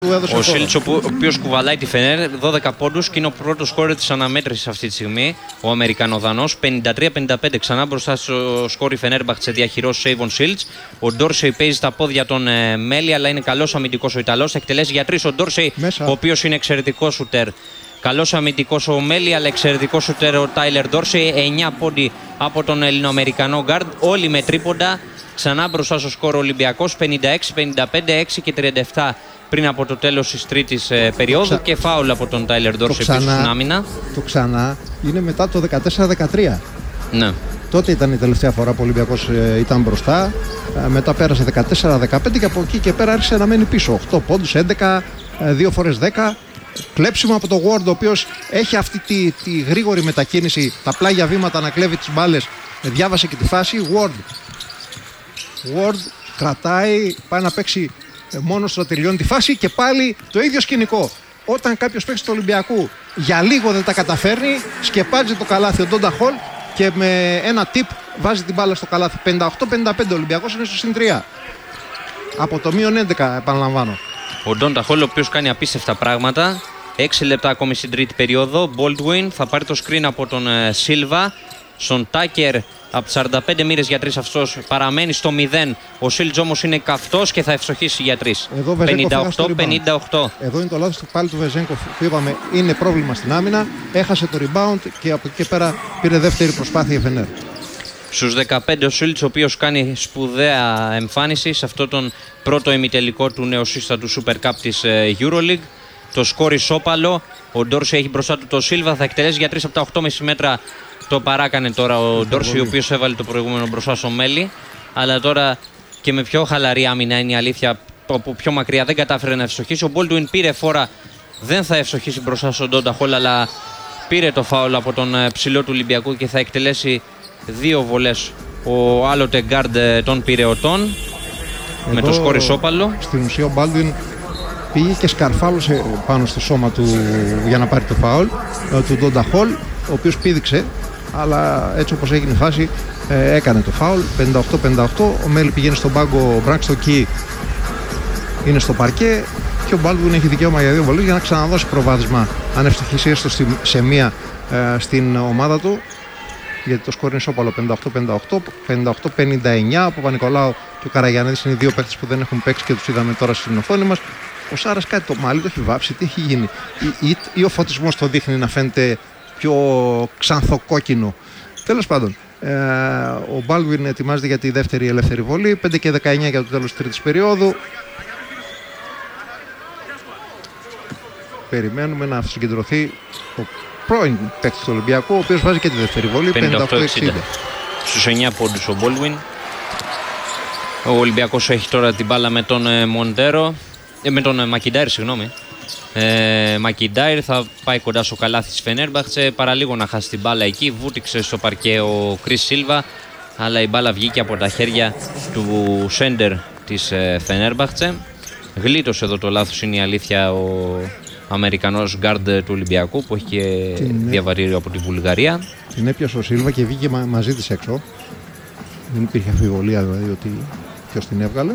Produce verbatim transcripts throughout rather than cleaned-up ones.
Ο Σίλτς, ο οποίος κουβαλάει τη Φενέρ, δώδεκα πόντους και είναι ο πρώτος σκόρερ της αναμέτρησης αυτή τη στιγμή. Ο Αμερικανοδανός, πενήντα τρία πενήντα πέντε ξανά μπροστά στο σκόρ η Φενέρμπαχτσε, διαχειρός Σέιβον Σίλτς. Ο Ντόρσεϊ παίζει στα πόδια των ε, Μέλη, αλλά είναι καλός αμυντικός ο Ιταλός. Θα εκτελέσει για τρεις ο Ντόρσεϊ, ο οποίος είναι εξαιρετικός σουτέρ. Καλός αμυντικός ο Μέλη, αλλά εξαιρετικός σουτέρ ο Τάιλερ Ντόρσεϊ. εννιά πόντι από τον Ελληνοαμερικανό γκάρντ, όλοι με τρίποντα. Ξανά μπροστά στο σκόρ ο Ολυμπιακός, πενήντα έξι πενήντα πέντε, έξι και τριάντα επτά πριν από το τέλος της τρίτης ε, περίοδου. Ξα... και φάουλ από τον Τάιλερ Ντόρσεϊ πίσω στην άμυνα. Το ξανά είναι μετά το δεκατέσσερα δεκατρία. Ναι. Τότε ήταν η τελευταία φορά που ο Ολυμπιακός ε, ήταν μπροστά. Ε, μετά πέρασε δεκατέσσερα δεκαπέντε και από εκεί και πέρα άρχισε να μένει πίσω. οκτώ πόντους, έντεκα, δύο φορές δέκα. Κλέψιμο από το Ward, ο οποίος έχει αυτή τη, τη γρήγορη μετακίνηση, τα πλάγια βήματα να κλέβει τις μπάλες. Διάβασε και τη φάση. Ward. Ward κρατάει, πάει να παίξει μόνος του, να τελειώνει τη φάση και πάλι το ίδιο σκηνικό. Όταν κάποιος παίξει του Ολυμπιακού για λίγο δεν τα καταφέρνει, σκεπάζει το καλάθι ο Ντόντα Χολ και με ένα τυπ βάζει την μπάλα στο καλάθι. πενήντα οκτώ πενήντα πέντε ο Ολυμπιακός είναι στο συν τρία. Από το μείον έντεκα, επαναλαμβάνω. Ο Ντόντα Χολ, ο οποίος κάνει απίστευτα πράγματα. έξι λεπτά ακόμη στην τρίτη περίοδο. Baldwin θα πάρει το screen από τον Σίλβα. Στον Τάκερ από τις σαράντα πέντε μοίρες για τρεις αυτός παραμένει στο μηδέν. Ο Σίλτς όμως είναι καυτός και θα ευστοχίσει για τρεις. πενήντα οκτώ πενήντα οκτώ. Εδώ είναι το λάθος του πάλι του Βεζένκοφ που είπαμε είναι πρόβλημα στην άμυνα. Έχασε το rebound και από εκεί και πέρα πήρε δεύτερη προσπάθεια η Φενέρ. Στους δεκαπέντε ο Σίλτς, ο οποίος κάνει σπουδαία εμφάνιση σε αυτό τον πρώτο ημιτελικό του νεοσύστατου Super Cup της EuroLeague. Το σκόρ ισόπαλο. Ο Ντόρσεϊ έχει μπροστά του το Σίλβα, θα εκτελέσει για τρεις από τα οκτώ κόμμα πέντε μέτρα. Το παράκανε τώρα ο Ντόρσεϊ, ο οποίος έβαλε το προηγούμενο μπροστά στο Μέλι. Αλλά τώρα και με πιο χαλαρή άμυνα είναι η αλήθεια. Από πιο μακριά δεν κατάφερε να ευστοχίσει. Ο Baldwin πήρε φόρα, δεν θα ευστοχίσει μπροστά στον Ντόντα Χολ, αλλά πήρε το φάουλ από τον ψηλό του Ολυμπιακού και θα εκτελέσει δύο βολές ο άλλοτε γκάρντ των Πειραιωτών. Με το σκόρ ισόπαλο. Στην ουσία ο Baldwin πήγε και σκαρφάλωσε πάνω στο σώμα του για να πάρει το φάουλ του Ντόντα Χολ, ο οποίος πήδηξε, αλλά έτσι όπως έγινε η φάση ε, έκανε το φάουλ. πενήντα οκτώ πενήντα οκτώ. Ο Μέλι πηγαίνει στον πάγκο, ο Μπράξτο Κι είναι στο παρκέ και ο Baldwin έχει δικαίωμα για δύο βολές για να ξαναδώσει προβάδισμα, αν ευστοχίσει έστω σε μία ε, στην ομάδα του, γιατί το σκορ είναι ισόπαλο. πενήντα οκτώ πενήντα οκτώ, πενήντα οκτώ πενήντα εννιά. Ο Παπα-Νικολάου και ο Καραγιαννίδης είναι οι δύο παίκτες που δεν έχουν παίξει και τους είδαμε τώρα στην οθόνη μας. Ο Σάρας κάτι το μάλι το έχει βάψει, τι έχει γίνει, ή, ή, ή ο φωτισμός το δείχνει να φαίνεται πιο ξανθοκόκκινο. Τέλος πάντων, ε, ο Baldwin ετοιμάζεται για τη δεύτερη ελεύθερη βολή. πέντε και δεκαεννιά για το τέλος της τρίτης περίοδου. Περιμένουμε να συγκεντρωθεί ο πρώην παίκτης του Ολυμπιακού, ο οποίος βάζει και τη δεύτερη βολή. πενήντα οκτώ εξήντα. Στους εννιά πόντους ο Baldwin. Ο Ολυμπιακός έχει τώρα την μπάλα με τον Μοντέρο, ε, με τον Μακιντάιρ, συγγνώμη. Ε, Μακιντάιρ θα πάει κοντά στο καλάθι της Φενέρμπαχτσε, παραλίγο να χάσει την μπάλα εκεί. Βούτυξε στο παρκέ ο Κρίς Σίλβα, αλλά η μπάλα βγήκε από τα χέρια του σέντερ της Φενέρμπαχτσε. Γλίτωσε εδώ το λάθος, είναι η αλήθεια, ο Αμερικανός γκάρντ του Ολυμπιακού που έχει και διαβατήριο από τη Βουλγαρία. Την έπιασε ο Σίλβα και βγήκε μα- μαζί της έξω. Δεν υπήρχε αμφιβολία δηλαδή ότι ποιος την έβγαλε.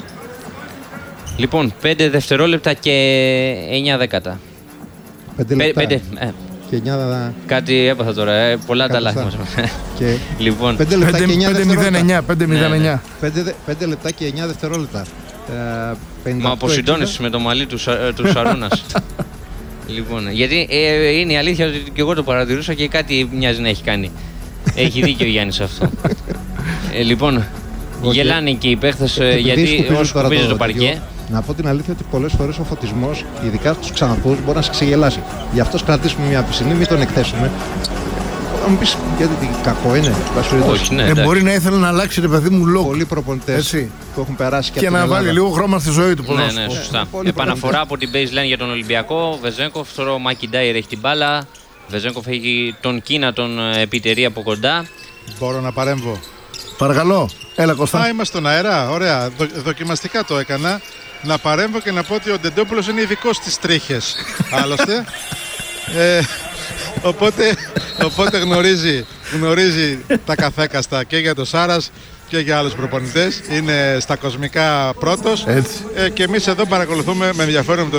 Λοιπόν, πέντε δευτερόλεπτα και εννιά δέκατα. πέντε λεπτά. πέντε, ε, και εννιά... Κάτι έπαθα τώρα, ε, πολλά τα λάθη μας. Και λοιπόν, πέντε λεπτά και εννιά δευτερόλεπτα. πέντε μηδέν εννιά. πέντε λεπτά και εννιά δευτερόλεπτα. Ε, Μα αποσυντώνεσαι με το μαλλί του, του Σαρούνας. Λοιπόν, γιατί ε, είναι η αλήθεια ότι και εγώ το παρατηρούσα και κάτι μοιάζει να έχει κάνει. Έχει δίκιο ο Γιάννης αυτό. ε, λοιπόν, okay. Γελάνε και οι παίχτες ε, γιατί όσο σκουπίζει το, το παρκέ. Να πω την αλήθεια ότι πολλές φορές ο φωτισμός, ειδικά στους ξανθούς, μπορεί να σε ξεγελάσει. Γι' αυτό κρατήσουμε μια πισινή, μην τον εκθέσουμε. Θα μου πεις γιατί κακό είναι. Όχι, ναι, ε, μπορεί να ήθελε να αλλάξει, ρε παιδί μου, λόγο. Πολλοί προπονητές που έχουν περάσει και, και να βάλει λίγο χρώμα στη ζωή του. Ναι, ναι, σωστά. Ε, Επαναφορά από την baseline για τον Ολυμπιακό. Βεζένκοφ, τώρα ο Μακιντάιρ έχει την μπάλα. Βεζένκοφ έχει τον Κίνα, τον επιτερεί από κοντά. Μπορώ να παρέμβω? Παρακαλώ, έλα Κώστα. Α, είμαστε στον αέρα, ωραία. Δο, δοκιμαστικά το έκανα. Να παρέμβω και να πω ότι ο Ντεντόπουλος είναι ειδικός στις τρίχες. Άλλωστε. ε, οπότε οπότε γνωρίζει, γνωρίζει τα καθέκαστα και για το Σάρας και για άλλους προπονητές. Είναι στα κοσμικά πρώτος. Ε, και εμείς εδώ παρακολουθούμε με ενδιαφέρον